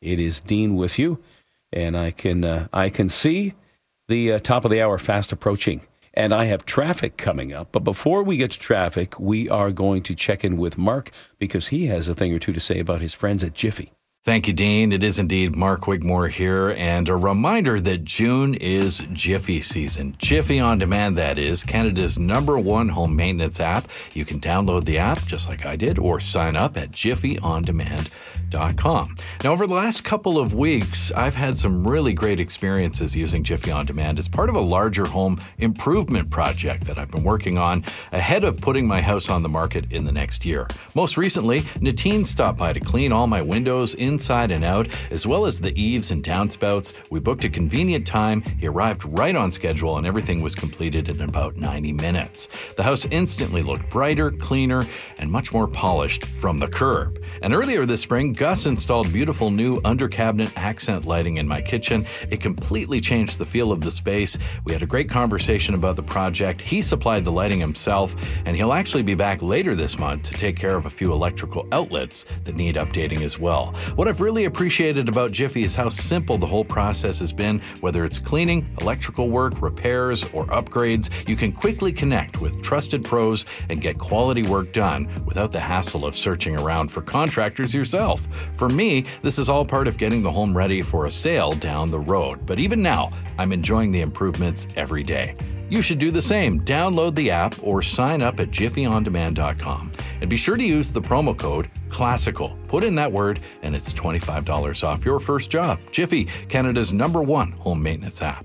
It is Dean with you, and I can see the top of the hour fast approaching, and I have traffic coming up. But before we get to traffic, we are going to check in with Mark because he has a thing or two to say about his friends at Jiffy. Thank you, Dean. It is indeed Mark Wigmore here, and a reminder that June is Jiffy season. Jiffy On Demand, that is, Canada's #1 home maintenance app. You can download the app, just like I did, or sign up at jiffyondemand.com. Now, over the last couple of weeks, I've had some really great experiences using Jiffy On Demand as part of a larger home improvement project that I've been working on ahead of putting my house on the market in the next year. Most recently, Natine stopped by to clean all my windows inside and out, as well as the eaves and downspouts. We booked a convenient time. He arrived right on schedule, and everything was completed in about 90 minutes. The house instantly looked brighter, cleaner, and much more polished from the curb. And earlier this spring, Gus installed beautiful new under-cabinet accent lighting in my kitchen. It completely changed the feel of the space. We had a great conversation about the project. He supplied the lighting himself, and he'll actually be back later this month to take care of a few electrical outlets that need updating as well. What I've really appreciated about Jiffy is how simple the whole process has been. Whether it's cleaning, electrical work, repairs, or upgrades, you can quickly connect with trusted pros and get quality work done without the hassle of searching around for contractors yourself. For me, this is all part of getting the home ready for a sale down the road. But even now, I'm enjoying the improvements every day. You should do the same. Download the app or sign up at jiffyondemand.com. And be sure to use the promo code CLASSICAL. Put in that word and it's $25 off your first job. Jiffy, Canada's #1 home maintenance app.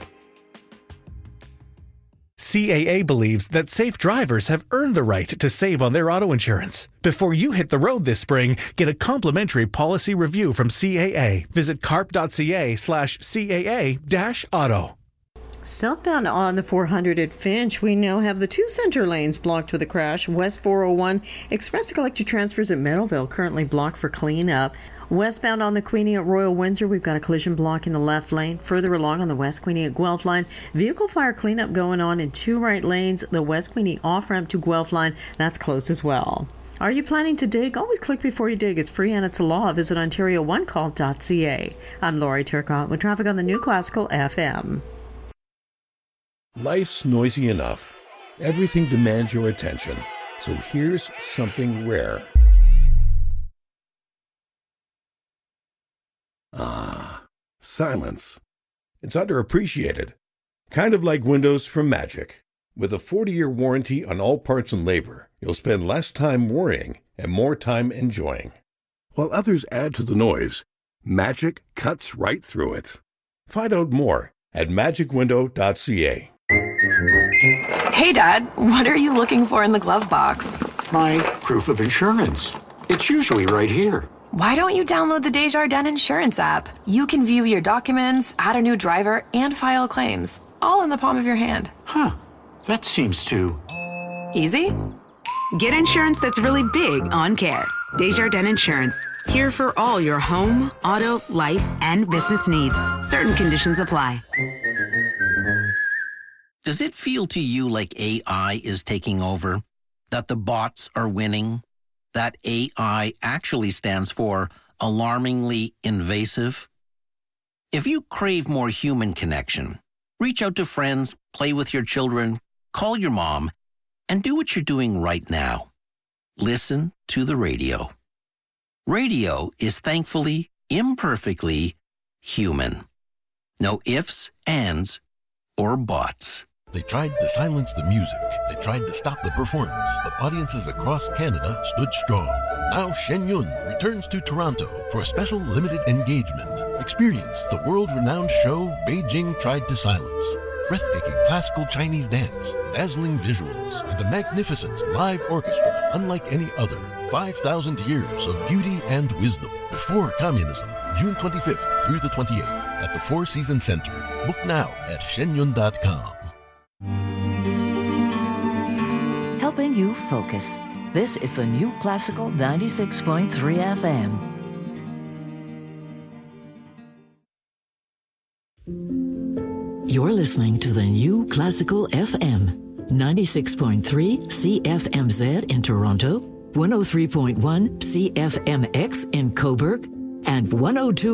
CAA believes that safe drivers have earned the right to save on their auto insurance. Before you hit the road this spring, get a complimentary policy review from CAA. Visit carp.ca/CAA-auto. Southbound on the 400 at Finch, we now have the 2 center lanes blocked with a crash. West 401 Express to collect your transfers at Meadowville, currently blocked for cleanup. Westbound on the Queenie at Royal Windsor, we've got a collision block in the left lane. Further along on the West Queenie at Guelph line, vehicle fire cleanup going on in 2 right lanes. The West Queenie off-ramp to Guelph line, that's closed as well. Are you planning to dig? Always click before you dig. It's free and it's a law. Visit OntarioOneCall.ca. I'm Lori Turcotte with traffic on the New Classical FM. Life's noisy enough. Everything demands your attention. So here's something rare. Silence. It's underappreciated. Kind of like windows from Magic. With a 40-year warranty on all parts and labor, you'll spend less time worrying and more time enjoying. While others add to the noise, Magic cuts right through it. Find out more at magicwindow.ca. Hey, Dad, what are you looking for in the glove box? My proof of insurance. It's usually right here. Why don't you download the Desjardins Insurance app? You can view your documents, add a new driver, and file claims, all in the palm of your hand. Huh. That seems too... easy? Get insurance that's really big on care. Desjardins Insurance. Here for all your home, auto, life, and business needs. Certain conditions apply. Does it feel to you like AI is taking over? That the bots are winning? That AI actually stands for alarmingly invasive? If you crave more human connection, reach out to friends, play with your children, call your mom, and do what you're doing right now. Listen to the radio. Radio is thankfully, imperfectly human. No ifs, ands, or buts. They tried to silence the music. They tried to stop the performance, but audiences across Canada stood strong. Now Shen Yun returns to Toronto for a special limited engagement. Experience the world-renowned show Beijing Tried to Silence. Breathtaking classical Chinese dance, dazzling visuals, and a magnificent live orchestra unlike any other. 5,000 years of beauty and wisdom before communism. June 25th through the 28th at the Four Seasons Center. Book now at shenyun.com. Helping you focus. This is the New Classical 96.3 FM. You're listening to the New Classical FM. 96.3 CFMZ in Toronto, 103.1 CFMX in Cobourg, and 102